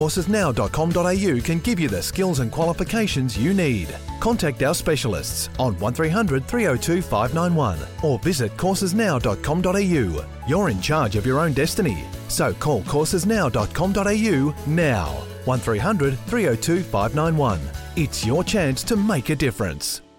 Coursesnow.com.au can give you the skills and qualifications you need. Contact our specialists on 1300 302 591 or visit coursesnow.com.au. You're in charge of your own destiny, so call coursesnow.com.au now. 1300 302 591. It's your chance to make a difference.